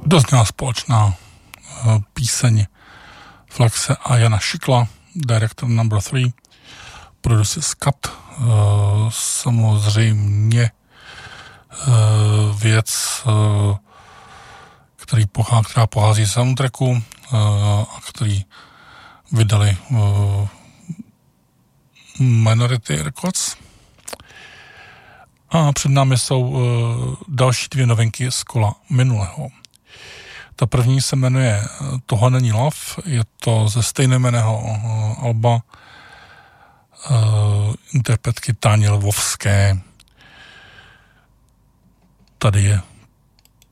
dozněla společná píseň Flexe a Jana Šikla, Director Number 3, producer Skat, samozřejmě věc, která pochází z soundtracku a který vydali Minority Records. A před námi jsou další dvě novinky z kola minulého. Ta první se jmenuje Tohle není love, je to ze stejnojmenného alba interpretky Táni Lvovské. Tady je